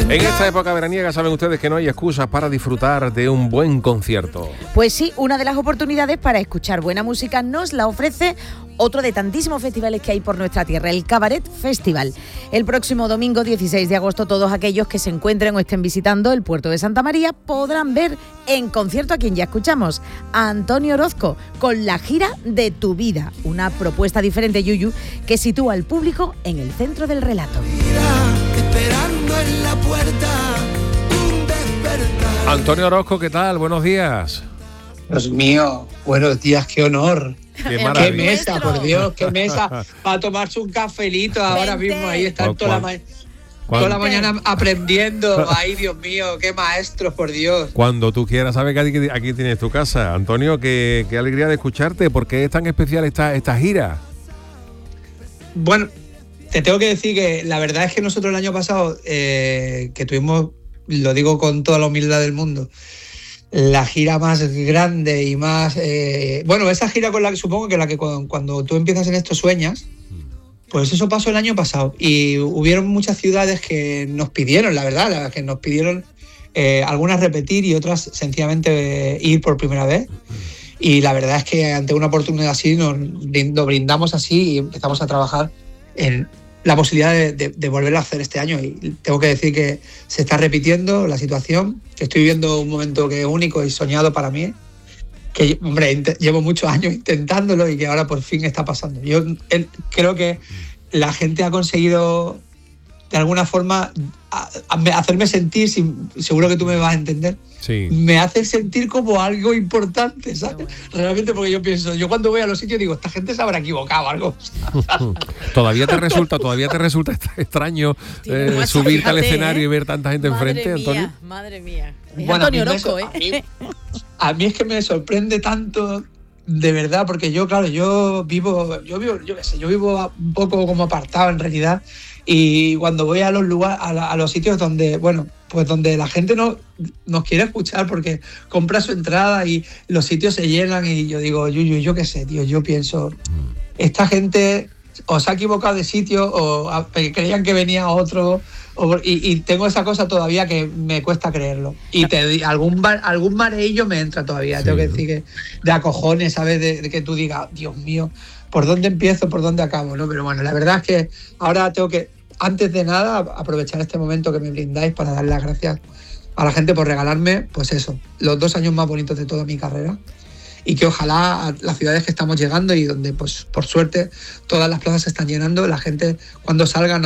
En esta época veraniega saben ustedes que no hay excusas para disfrutar de un buen concierto. Pues sí, una de las oportunidades para escuchar buena música nos la ofrece otro de tantísimos festivales que hay por nuestra tierra, el Cabaret Festival. El próximo domingo 16 de agosto todos aquellos que se encuentren o estén visitando el puerto de Santa María podrán ver en concierto a quien ya escuchamos, a Antonio Orozco, con la gira de tu vida, una propuesta diferente, Yuyu, que sitúa al público en el centro del relato. Esperando en la puerta un despertar. Antonio Orozco, ¿qué tal? Buenos días. Dios mío, buenos días, qué honor. Qué maravilla. Qué mesa, por Dios, qué mesa para tomarse un cafelito ahora mismo. Ahí están toda la mañana aprendiendo. Ay, Dios mío, qué maestros, por Dios. Cuando tú quieras, sabes que aquí tienes tu casa. Antonio, qué alegría de escucharte. ¿Por qué es tan especial esta gira? Bueno, te tengo que decir que la verdad es que nosotros el año pasado, que tuvimos, lo digo con toda la humildad del mundo, la gira más grande y más... bueno, esa gira con la que supongo que cuando tú empiezas en esto sueñas, pues eso pasó el año pasado. Y hubieron muchas ciudades que nos pidieron, la verdad, que nos pidieron algunas repetir y otras sencillamente ir por primera vez. Y la verdad es que ante una oportunidad así nos brindamos así y empezamos a trabajar en la posibilidad de volver a hacer este año. Y tengo que decir que se está repitiendo la situación, que estoy viviendo un momento que es único y soñado para mí, que, hombre, llevo muchos años intentándolo y que ahora por fin está pasando. Yo creo que la gente ha conseguido de alguna forma hacerme sentir, seguro que tú me vas a entender, sí. Me hace sentir como algo importante, ¿sabes? Realmente, porque yo pienso, yo cuando voy a los sitios digo, esta gente se habrá equivocado o algo. ¿Todavía te resulta extraño subirte al escenario y ver tanta gente enfrente, Antonio? Madre mía. Bueno, Antonio Orozco, a mí es que me sorprende tanto, de verdad, porque yo vivo un poco como apartado en realidad. Y cuando voy a los lugares, a los sitios donde, bueno, pues donde la gente nos quiere escuchar porque compra su entrada y los sitios se llenan y yo digo, yo qué sé, tío, yo pienso, esta gente o se ha equivocado de sitio o creían que venía otro y tengo esa cosa todavía que me cuesta creerlo. Y algún mareillo me entra todavía, sí. Tengo que decir que de acojones, ¿sabes? De que tú digas, Dios mío, ¿por dónde empiezo, por dónde acabo? ¿No? Pero bueno, la verdad es que ahora tengo que, antes de nada, aprovechar este momento que me brindáis para dar las gracias a la gente por regalarme, pues eso, los 2 años más bonitos de toda mi carrera. Y que ojalá a las ciudades que estamos llegando y donde, pues por suerte, todas las plazas se están llenando, la gente cuando salga